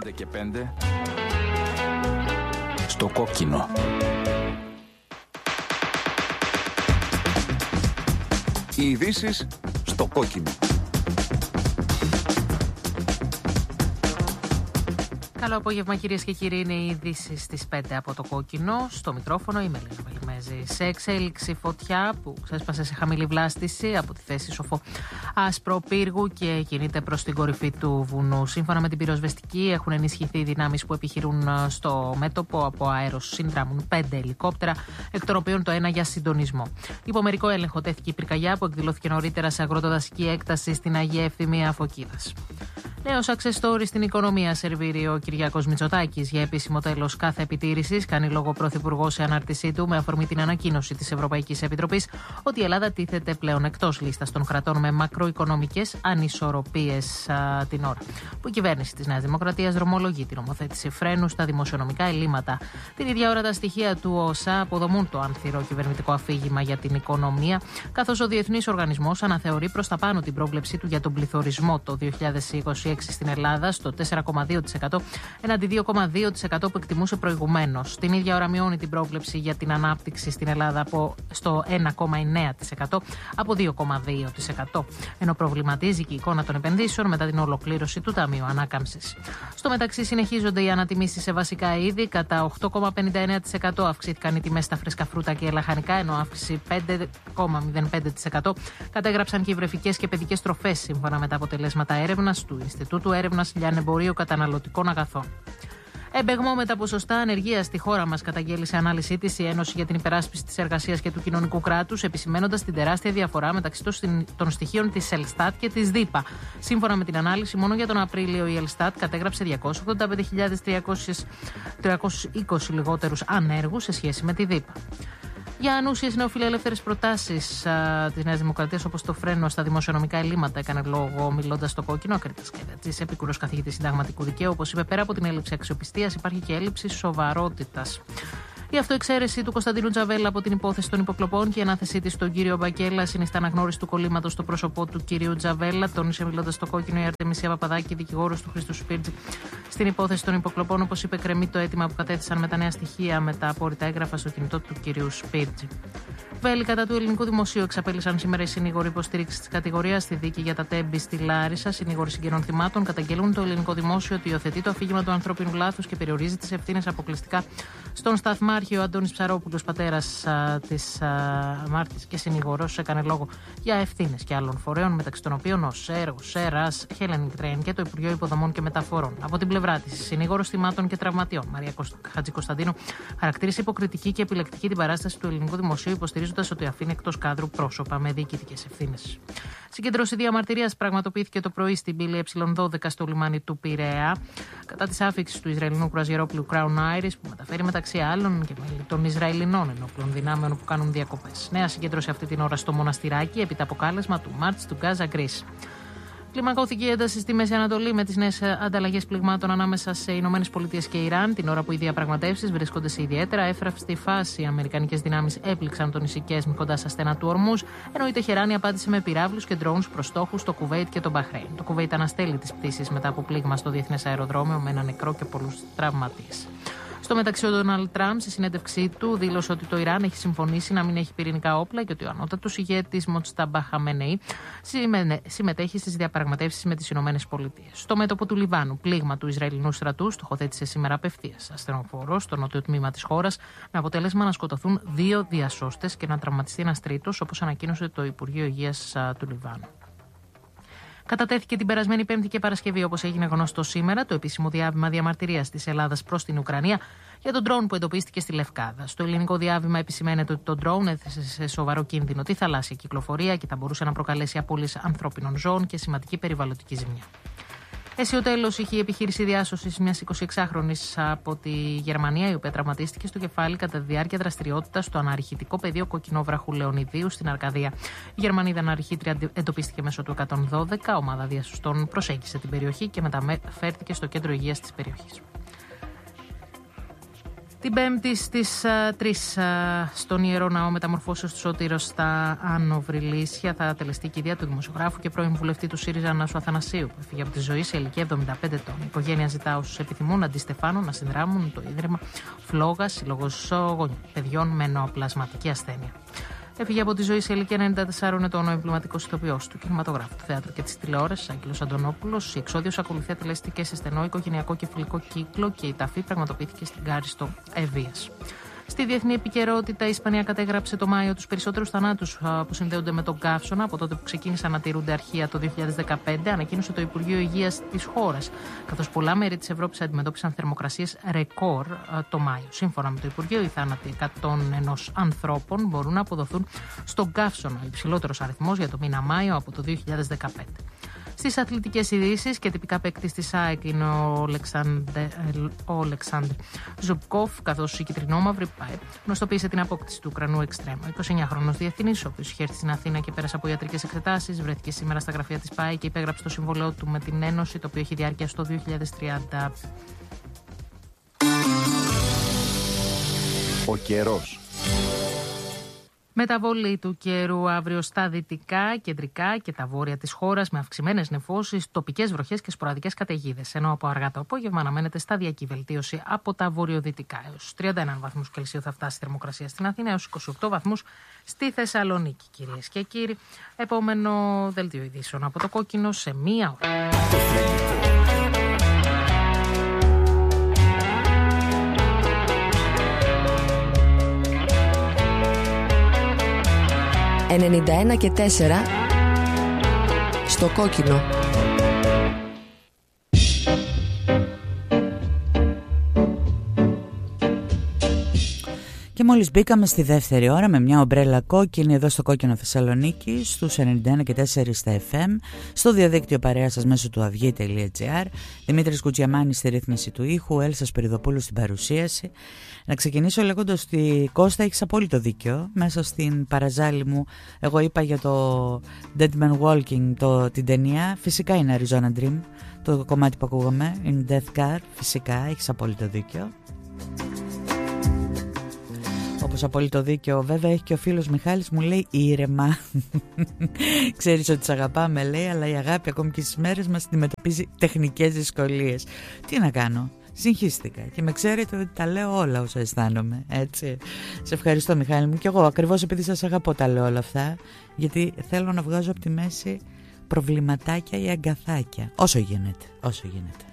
5 και 5 στο κόκκινο. Οι ειδήσεις στο κόκκινο. Καλό απόγευμα, κυρίες και κύριοι. Είναι οι ειδήσεις στις 5 από το κόκκινο. Στο μικρόφωνο είμαι Ελένα Βελιμέζη. Σε εξέλιξη φωτιά που ξέσπασε σε χαμηλή βλάστηση από τη θέση Σοφό Άσπρο Πύργου και κινείται προς την κορυφή του βουνού. Σύμφωνα με την πυροσβεστική, έχουν ενισχυθεί οι δυνάμεις που επιχειρούν στο μέτωπο. Από αέρος συνδράμουν 5 ελικόπτερα, εκ των οποίων το ένα για συντονισμό. Υπό μερικό έλεγχο τέθηκε η πυρκαγιά που εκδηλώθηκε νωρίτερα σε αγροτοδασική έκταση στην Αγία Ευθυμία Φωκίδας. Νέος success story στην οικονομία σερβίρει ο Κυριάκος Μητσοτάκης για επίσημο τέλος κάθε επιτήρησης. Κάνει λόγο ο Πρωθυπουργός σε ανάρτησή του με αφορμή την ανακοίνωση της Ευρωπαϊκής Επιτροπής ότι η Ελλάδα τίθεται πλέον εκτός λίστας των κρατών με μακροοικονομικές ανισορροπίες την ώρα που η κυβέρνηση της Νέας Δημοκρατίας δρομολογεί την ομοθέτηση φρένου στα δημοσιονομικά ελλείμματα. Την ίδια ώρα τα στοιχεία του ΟΣΑ αποδομούν το ανθυρό κυβερνητικό αφήγημα για την οικονομία, καθώς ο Διεθνής Οργανισμός αναθεωρεί προς τα πάνω την πρόβλεψή του για τον πληθωρισμό το 2026 στην Ελλάδα στο 4,2% έναντι 2,2% που εκτιμούσε προηγουμένως. Την ίδια ώρα μειώνει την πρόβλεψη για την ανάπτυξη στην Ελλάδα στο 1,9% από 2,2%. Ενώ προβληματίζει και η εικόνα των επενδύσεων μετά την ολοκλήρωση του Ταμείου Ανάκαμψης. Στο μεταξύ, συνεχίζονται οι ανατιμήσεις σε βασικά είδη. Κατά 8,59% αυξήθηκαν οι τιμές στα φρέσκα φρούτα και λαχανικά, ενώ αύξηση 5,05% κατέγραψαν και οι βρεφικές και παιδικές τροφές, σύμφωνα με τα αποτελέσματα έρευνας του Ινστιτούτου Έρευνας Λιανεμπορίου Καταναλωτικών Αγαθών. Εμπεγμό με τα ποσοστά ανεργίας στη χώρα μας, καταγγέλει σε ανάλυση της η Ένωση για την Υπεράσπιση της Εργασίας και του Κοινωνικού Κράτους, επισημαίνοντας την τεράστια διαφορά μεταξύ των στοιχείων της Ελστάτ και της ΔΥΠΑ. Σύμφωνα με την ανάλυση, μόνο για τον Απρίλιο η Ελστάτ κατέγραψε 285.320 λιγότερους ανέργους σε σχέση με τη ΔΥΠΑ. Για ανούσιες νεοφιλελεύθερες προτάσεις της Νέας Δημοκρατίας, όπως το φρένο στα δημοσιονομικά ελλείμματα, έκανε λόγο μιλώντας στο κόκκινο Κρήτας Καϊδατζής, επίκουρος καθηγητής συνταγματικού δικαίου. Όπως είπε, πέρα από την έλλειψη αξιοπιστίας, υπάρχει και έλλειψη σοβαρότητας. Η αυτοεξαίρεση του Κωνσταντίνου Τζαβέλα από την υπόθεση των υποκλοπών και η ανάθεσή της στον κύριο Μπακέλα συνιστά αναγνώριση του κολλήματος στο πρόσωπό του κυρίου Τζαβέλα, τόνισε μιλώντας στο κόκκινο η Αρτεμισία Παπαδάκη, δικηγόρος του Χρήστου Σπίρτζη. Στην υπόθεση των υποκλοπών, όπως είπε, κρεμεί το αίτημα που κατέθεσαν με τα νέα στοιχεία με τα απόρριτα έγγραφα στο κινητό του κυρίου Σπίρτζη. Βέλη κατά του ελληνικού δημοσίου εξαπέλυσαν σήμερα οι συνήγοροι υποστήριξη τη κατηγορία στη δίκη για τα τέμπη στη Λάρισα. Συνήγοροι συγγενών θυμάτων καταγγέλουν το ελληνικό δημόσιο ότι υιοθετεί το αφήγημα του ανθρώπινου λάθους και περιορίζει τις ευθύνες αποκλειστικά στον σταθμάρχη. Ο Αντώνης Ψαρόπουλος, πατέρας της Μάρτης και συνήγορος, έκανε λόγο για ευθύνες και άλλων φορέων, μεταξύ των οποίων ο ΣΕΡΑΣ, Hellenic Train και το Υπουργείο Υποδομών και Μεταφορών. Από την πλευρά της, συνήγορος θυμάτων και τραυματιών, Μαρία Χατζικοσταντίνου, χαρακτήρισε υποκριτική και επιλεκτική την παράσταση του ελληνικού δημοσίου, υποστηρίζοντας ότι αφήνει εκτός κάδρου πρόσωπα με διοικητικές ευθύνες. Συγκέντρωση διαμαρτυρίας πραγματοποιήθηκε το πρωί στην πύλη Ε12 στο λιμάνι του Πειραιά κατά της άφιξης του Ισραηλινού κρουαζιερόπλου Crown Iris, που μεταφέρει μεταξύ άλλων και μέλη των Ισραηλινών ενόπλων δυνάμεων που κάνουν διακοπές. Νέα συγκέντρωση αυτή την ώρα στο Μοναστηράκι, επί από κάλεσμα του Μάρτς του Γκάζα Γκρίς. Κλιμακώθηκε η ένταση στη Μέση Ανατολή με τις νέες ανταλλαγές πληγμάτων ανάμεσα σε Ηνωμένες Πολιτείες και Ιράν, την ώρα που οι διαπραγματεύσεις βρίσκονται σε ιδιαίτερα εύθραυστη φάση. Οι αμερικανικές δυνάμεις έπληξαν τον Ισικέσμι κοντά στα στενά του Ορμούζ, ενώ η Τεχεράνη απάντησε με πυράβλους και ντρόουνς προς στόχους στο Κουβέιτ και τον Μπαχρέιν. Το Κουβέιτ αναστέλει τις πτήσεις μετά από πλήγμα στο διεθνές αεροδρόμιο με ένα νεκρό και πολλούς τραυματίες. Στο μεταξύ, ο Ντόναλντ Τραμπ, σε συνέντευξή του, δήλωσε ότι το Ιράν έχει συμφωνήσει να μην έχει πυρηνικά όπλα και ότι ο ανώτατος ηγέτης Μοτσταμπά Χαμενεϊ συμμετέχει στις διαπραγματεύσεις με τις Ηνωμένες Πολιτείες. Στο μέτωπο του Λιβάνου, πλήγμα του Ισραηλινού στρατού στοχοθέτησε σήμερα απευθείας ασθενοφόρο στο νότιο τμήμα της χώρας, με αποτέλεσμα να σκοτωθούν 2 διασώστες και να τραυματιστεί ένας τρίτος, όπως ανακοίνωσε το Υπουργείο Υγείας του Λιβάνου. Κατατέθηκε την περασμένη Πέμπτη και Παρασκευή, όπως έγινε γνωστό σήμερα, το επίσημο διάβημα διαμαρτυρίας της Ελλάδας προς την Ουκρανία για τον ντρόουν που εντοπίστηκε στη Λευκάδα. Στο ελληνικό διάβημα επισημαίνεται ότι το ντρόουν έθεσε σε σοβαρό κίνδυνο τη θαλάσσια κυκλοφορία και θα μπορούσε να προκαλέσει απώλειες ανθρώπινων ζώων και σημαντική περιβαλλοντική ζημιά. Αισιοτέλος είχε η επιχείρηση διάσωσης μιας 26χρονης από τη Γερμανία, η οποία τραυματίστηκε στο κεφάλι κατά τη διάρκεια δραστηριότητας στο αναρριχητικό πεδίο Κοκκινόβραχου Λεωνιδίου στην Αρκαδία. Η Γερμανίδα αναρριχήτρια εντοπίστηκε μέσω του 112. Ομάδα διασωστών προσέγγισε την περιοχή και μεταφέρθηκε στο κέντρο υγείας της περιοχής. Την Πέμπτη στις 3 στον Ιερό Ναό Μεταμορφώσεως του Σωτήρος στα Άνω Βρυλίσια θα τελεστεί η κηδεία του δημοσιογράφου και πρώην βουλευτή του ΣΥΡΙΖΑ Ανάσου Αθανασίου, που έφυγε από τη ζωή σε ηλικία 75 ετών. Η οικογένεια ζητά όσους επιθυμούν αντιστεφάνου να συνδράμουν το Ίδρυμα Φλόγας, σύλλογος παιδιών με νοοπλασματική ασθένεια. Έφυγε από τη ζωή σε ηλικία 94 ετών ο εμβληματικός ηθοποιός του κινηματογράφου, του θεάτρου και της τηλεόρασης, Άγγελος Αντωνόπουλος. Η εξόδιος ακολουθία τελεστήκε σε στενό οικογενειακό και φιλικό κύκλο και η ταφή πραγματοποιήθηκε στην Κάριστο Ευβοίας. Στη διεθνή επικαιρότητα, η Ισπανία κατέγραψε το Μάιο τους περισσότερους θανάτους που συνδέονται με τον καύσωνα από τότε που ξεκίνησαν να τηρούνται αρχεία το 2015, ανακοίνωσε το Υπουργείο Υγείας της χώρας, καθώς πολλά μέρη της Ευρώπης αντιμετώπισαν θερμοκρασίες ρεκόρ το Μάιο. Σύμφωνα με το Υπουργείο, οι θάνατοι 101 ανθρώπων μπορούν να αποδοθούν στον καύσωνα, ο υψηλότερος αριθμός για το μήνα Μάιο από το 2015. Στις αθλητικές ειδήσεις και τυπικά παίκτης της ΑΕΚ είναι ο Αλεξάνδρ Ζουμπκόφ, καθώς η κυτρινόμαυρη ΠΑΕ γνωστοποίησε την απόκτηση του Ουκρανού εξτρέμου. 29χρονος διευθυνής, ο οποίος είχε έρθει στην Αθήνα και πέρασε από ιατρικές εξετάσεις, βρέθηκε σήμερα στα γραφεία της ΠΑΕ και υπέγραψε το συμβόλαιό του με την Ένωση, το οποίο έχει διάρκεια στο 2030. Ο καιρός. Μεταβολή του καιρού αύριο στα δυτικά, κεντρικά και τα βόρεια της χώρας με αυξημένες νεφώσεις, τοπικές βροχές και σποραδικές καταιγίδες. Ενώ από αργά το απόγευμα αναμένεται σταδιακή βελτίωση από τα βορειοδυτικά. Έως 31 βαθμούς Κελσίου θα φτάσει η θερμοκρασία στην Αθήνα, έως 28 βαθμούς στη Θεσσαλονίκη. Κυρίες και κύριοι, επόμενο δελτίο ειδήσεων από το Κόκκινο σε μία ώρα. 91 και 4 στο Κόκκινο. Και μόλις μπήκαμε στη δεύτερη ώρα με μια ομπρέλα κόκκινη εδώ στο Κόκκινο Θεσσαλονίκη, στους 91 και 4 στα FM, στο διαδίκτυο παρέα σας μέσω του avyei.gr. Δημήτρης Κουτζιαμάνης στη ρύθμιση του ήχου, Έλσα Σπυριδοπούλου στην παρουσίαση. Να ξεκινήσω λέγοντας ότι Κώστα, έχεις απόλυτο δίκιο. Μέσα στην παραζάλη μου, εγώ είπα για το Dead Man Walking, την ταινία. Φυσικά είναι Arizona Dream, το κομμάτι που ακούγαμε, είναι Death Car. Φυσικά, έχεις απόλυτο δίκιο. Όπως απόλυτο δίκιο βέβαια έχει και ο φίλος Μιχάλης, μου λέει ήρεμα. Ξέρεις ότι σε αγαπάμε, λέει, αλλά η αγάπη ακόμη και στις μέρες μας αντιμετωπίζει τεχνικές δυσκολίες. Τι να κάνω, συγχύστηκα και με ξέρετε ότι τα λέω όλα όσα αισθάνομαι, έτσι. Σε ευχαριστώ Μιχάλη μου, και εγώ ακριβώς επειδή σας αγαπώ τα λέω όλα αυτά, γιατί θέλω να βγάζω από τη μέση προβληματάκια ή αγκαθάκια, όσο γίνεται, όσο γίνεται.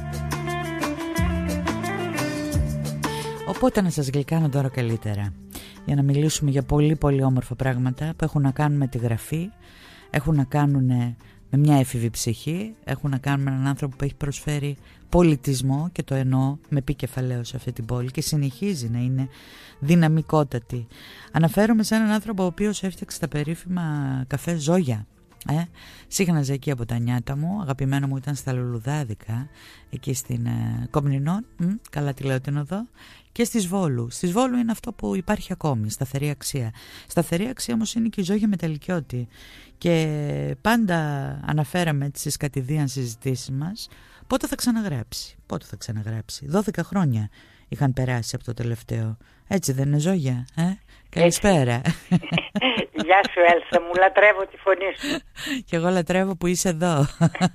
Οπότε να σας γλυκάνω τώρα καλύτερα, για να μιλήσουμε για πολύ πολύ όμορφα πράγματα που έχουν να κάνουν με τη γραφή, έχουν να κάνουν με μια έφηβη ψυχή, έχουν να κάνουν με έναν άνθρωπο που έχει προσφέρει πολιτισμό, και το εννοώ με πι κεφαλαίο σε αυτή την πόλη, και συνεχίζει να είναι δυναμικότατη. Αναφέρομαι σε έναν άνθρωπο ο οποίος έφτιαξε τα περίφημα καφέ Ζόγια. Σύγχναζε εκεί από τα νιάτα μου. Αγαπημένο μου ήταν στα Λουλουδάδικα, εκεί στην Κομνηνών, καλά τη λέω την οδό, και στις Βόλου. Στις Βόλου είναι αυτό που υπάρχει ακόμη, σταθερή αξία. Σταθερή αξία όμως είναι και η Ζόγια Μεταλλικιώτη. Και πάντα αναφέραμε στις κατηδίαν συζητήσεις μας πότε θα ξαναγράψει. Πότε θα ξαναγράψει. 12 χρόνια είχαν περάσει από το τελευταίο. Έτσι δεν είναι, Ζόγια? Καλησπέρα. Γεια σου Έλσα, μου λατρεύω τη φωνή σου. Και εγώ λατρεύω που είσαι εδώ.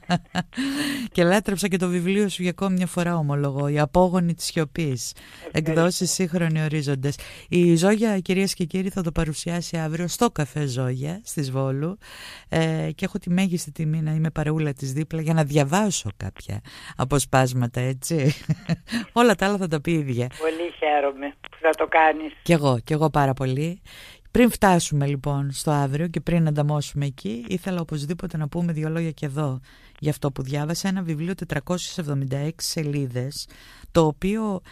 Και λάτρεψα και το βιβλίο σου για ακόμη μια φορά, ομολογώ, «Η απόγονη της σιωπής», εκδόσεις Σύγχρονοι Ορίζοντες. Η Ζόγια, κυρίες και κύριοι, θα το παρουσιάσει αύριο στο καφέ Ζόγια στις Βόλου, και έχω τη μέγιστη τιμή να είμαι παρεούλα της δίπλα για να διαβάσω κάποια αποσπάσματα, έτσι. Όλα τα άλλα θα τα πει η ίδια. Πολύ χαίρομαι που θα το κάνεις. Κι εγώ πάρα πολύ. Πριν φτάσουμε λοιπόν στο αύριο και πριν ανταμώσουμε εκεί, ήθελα οπωσδήποτε να πούμε δύο λόγια και εδώ για αυτό που διάβασα. Ένα βιβλίο 476 σελίδες, το οποίο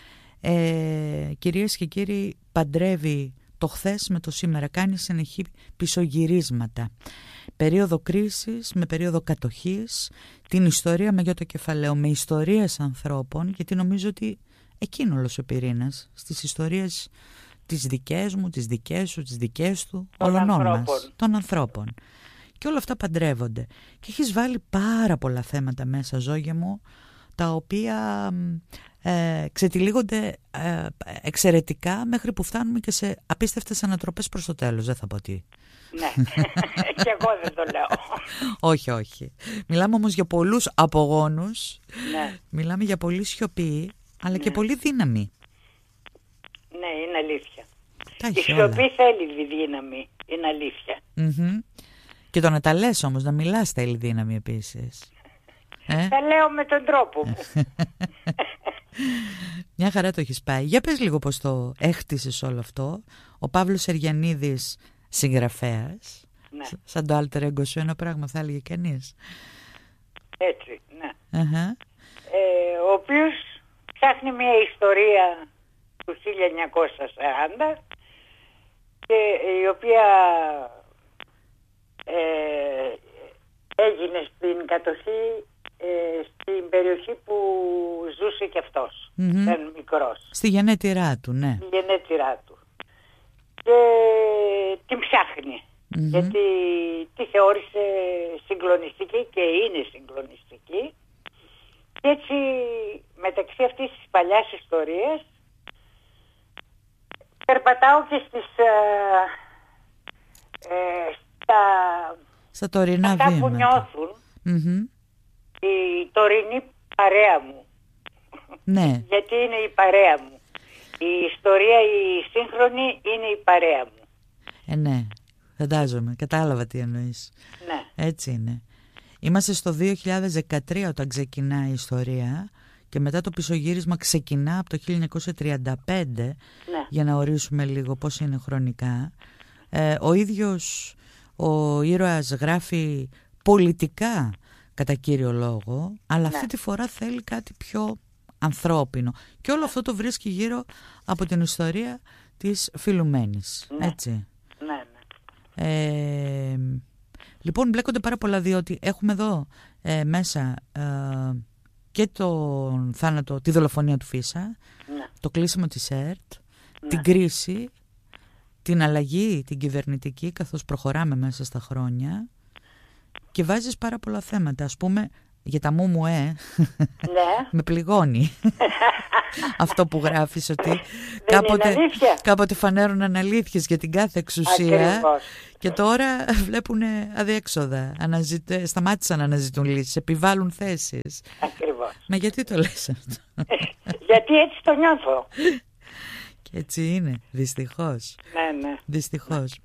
κυρίες και κύριοι παντρεύει το χθες με το σήμερα, κάνει συνεχή πισωγυρίσματα. Περίοδο κρίσης με περίοδο κατοχής, την ιστορία με γιώτο κεφαλαίο, με ιστορίες ανθρώπων, γιατί νομίζω ότι εκείνο όλος ο πυρήνας στις ιστορίες τις δικές μου, τις δικές σου, τις δικές του, όλων μας, των ανθρώπων. Και όλα αυτά παντρεύονται. Και έχεις βάλει πάρα πολλά θέματα μέσα, Ζόγια μου, τα οποία ξετυλίγονται εξαιρετικά μέχρι που φτάνουμε και σε απίστευτες ανατροπές προς το τέλος. Δεν θα πω τι. Ναι, και εγώ δεν το λέω. Όχι, όχι. Μιλάμε όμως για πολλούς απογόνους. Ναι. Μιλάμε για πολλή σιωπή, αλλά και πολύ δύναμη. Ναι, είναι αλήθεια. Η σιωπή θέλει δύναμη, είναι αλήθεια. Και το να τα λες όμως, να μιλάς θέλει δύναμη επίσης. Τα λέω με τον τρόπο μου. Μια χαρά το έχεις πάει. Για πες λίγο πώς το έχτισες όλο αυτό. Ο Παύλος Σεργιανίδης, συγγραφέας. Ναι. Σαν το alter ego σου, ένα πράγμα θα έλεγε κανείς. Έτσι, ναι. Ο οποίος ψάχνει μια ιστορία του 1940 και η οποία έγινε στην κατοχή στην περιοχή που ζούσε και αυτός, ήταν μικρός. Στη γενέτειρά του, ναι. Στη γενέτειρά του. Και την ψάχνει, γιατί τη θεώρησε συγκλονιστική και είναι συγκλονιστική. Και έτσι μεταξύ αυτής της παλιάς ιστορίας περπατάω και στα τωρινά αυτά βήματα που νιώθουν η τωρινή παρέα μου. Ναι. Γιατί είναι η παρέα μου. Η ιστορία, η σύγχρονη είναι η παρέα μου. Ναι, φαντάζομαι, κατάλαβα τι εννοείς. Ναι. Έτσι είναι. Είμαστε στο 2013 όταν ξεκινάει η ιστορία και μετά το πισωγύρισμα ξεκινά από το 1935, για να ορίσουμε λίγο πώς είναι χρονικά. Ο ίδιος ο ήρωας γράφει πολιτικά κατά κύριο λόγο, αλλά αυτή τη φορά θέλει κάτι πιο ανθρώπινο. Και όλο αυτό το βρίσκει γύρω από την ιστορία της Φιλουμένης. Έτσι. Λοιπόν, μπλέκονται πάρα πολλά, διότι έχουμε εδώ μέσα και τον θάνατο, τη δολοφονία του Φίσα, το κλείσιμο της ΕΡΤ, την κρίση, την αλλαγή, την κυβερνητική, καθώς προχωράμε μέσα στα χρόνια, και βάζεις πάρα πολλά θέματα. Ας πούμε, για τα μουμουέ, με πληγώνει αυτό που γράφεις, ότι κάποτε φανέρωναν αλήθειες για την κάθε εξουσία. Ακριβώς. Και τώρα βλέπουν αδιέξοδα, σταμάτησαν να αναζητούν λύσεις, επιβάλλουν θέσεις. Ακριβώς. Μα γιατί το λες αυτό? Γιατί έτσι το νιώθω. Και έτσι είναι, δυστυχώς. Ναι. Δυστυχώς.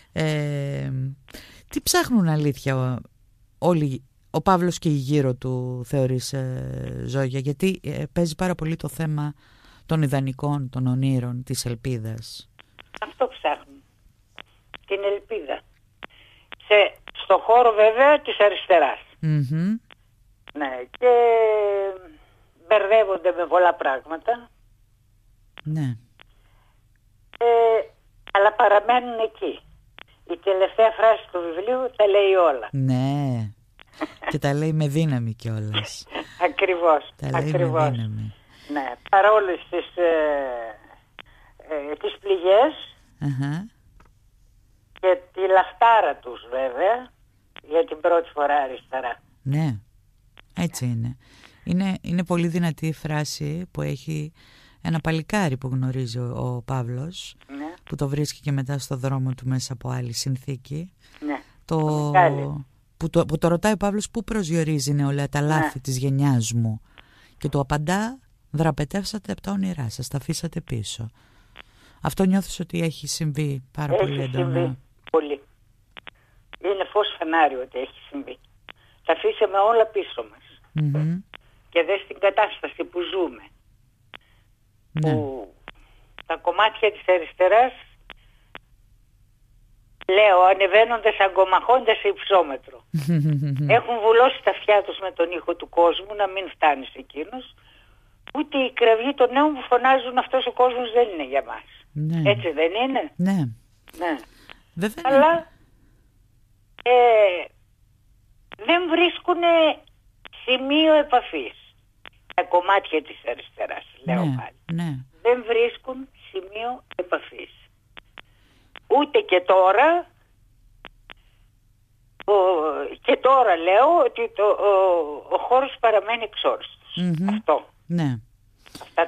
Τι ψάχνουν αλήθεια όλοι, ο Παύλος και η γύρω του, θεωρείς, Ζόγια? Γιατί παίζει πάρα πολύ το θέμα των ιδανικών, των ονείρων, της ελπίδας. Αυτό ψάχνουν. Την ελπίδα. Στο χώρο βέβαια της αριστεράς. Ναι, και μπερδεύονται με πολλά πράγματα. Ναι. Αλλά παραμένουν εκεί. Η τελευταία φράση του βιβλίου τα λέει όλα. Ναι. Και τα λέει με δύναμη κιόλας. Ακριβώς. Τα λέει με δύναμη. Ναι. Παρόλες τις πληγές και τη λαχτάρα τους βέβαια, για την πρώτη φορά αριστερά. Ναι. Έτσι είναι. Είναι πολύ δυνατή η φράση που έχει ένα παλικάρι που γνωρίζει ο Παύλος, που το βρίσκει και μετά στο δρόμο του μέσα από άλλη συνθήκη. Ναι. Που το ρωτάει ο Παύλος πού προσδιορίζει νεολαία τα λάθη της γενιάς μου, και του απαντά: δραπετεύσατε από τα όνειρά σας, τα αφήσατε πίσω. Αυτό νιώθεις ότι έχει συμβεί πάρα πολύ έντονα? Έχει συμβεί πολύ. Είναι φως φανάριο ότι έχει συμβεί. Τα αφήσαμε όλα πίσω μας. Και δες την κατάσταση που ζούμε. Ναι. Που τα κομμάτια της αριστεράς, λέω, ανεβαίνονται σαν κομμαχώντας σε υψόμετρο. Έχουν βουλώσει τα αυτιά τους με τον ήχο του κόσμου, να μην φτάνει σε εκείνους. Ούτε η κραυγή των νέων που φωνάζουν αυτός ο κόσμος δεν είναι για μας. Ναι. Έτσι δεν είναι? Ναι. Βέβαια. Αλλά δεν βρίσκουν σημείο επαφής τα κομμάτια της αριστεράς, λέω πάλι. Ναι. Δεν βρίσκουν σημείο επαφής. Ούτε και τώρα, και τώρα λέω ότι ο χώρος παραμένει εξόριστος. Αυτό. Ναι. αυτά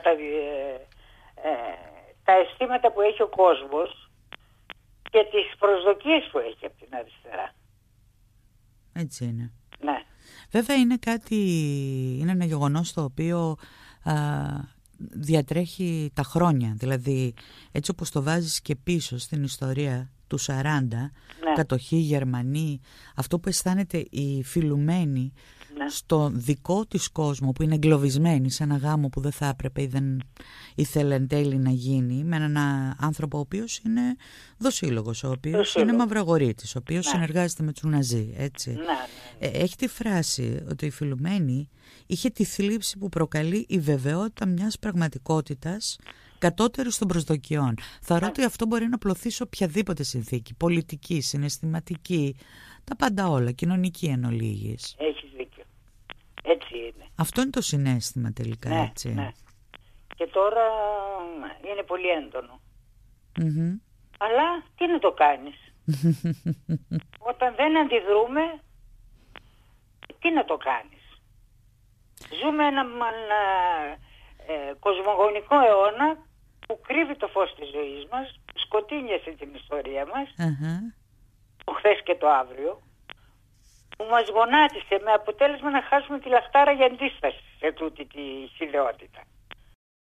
τα αισθήματα που έχει ο κόσμος και τις προσδοκίες που έχει από την αριστερά. Έτσι είναι. Ναι. Βέβαια είναι ένα γεγονός το οποίο διατρέχει τα χρόνια. Δηλαδή έτσι όπως το βάζεις και πίσω στην ιστορία του 40, κατοχή Γερμανοί, αυτό που αισθάνεται η Φιλουμένη στο δικό της κόσμο που είναι εγκλωβισμένη σε ένα γάμο που δεν θα έπρεπε ή δεν ήθελε εν τέλει να γίνει, με έναν άνθρωπο ο οποίος είναι δοσύλλογος, ο οποίος είναι μαυρογορίτης, ο οποίος συνεργάζεται με τους Ναζί, έτσι. Έχει τη φράση ότι η Φιλουμένη είχε τη θλίψη που προκαλεί η βεβαιότητα μιας πραγματικότητας κατώτερης των προσδοκιών. Θεωρώ ότι αυτό μπορεί να πλωθεί σε οποιαδήποτε συνθήκη, πολιτική, συναισθηματική, τα πάντα όλα, κοινωνική εν ολίγης. Έχεις δίκιο. Έτσι είναι. Αυτό είναι το συναίσθημα τελικά, έτσι. Ναι. Και τώρα είναι πολύ έντονο. Αλλά τι να το κάνεις. Όταν δεν αντιδρούμε, τι να το κάνεις. Ζούμε έναν κοσμογονικό αιώνα που κρύβει το φως της ζωής μας, που σκοτίνιασε την ιστορία μας, το χθες και το αύριο, που μας γονάτισε με αποτέλεσμα να χάσουμε τη λαχτάρα για αντίσταση σε τούτη τη χυδαιότητα.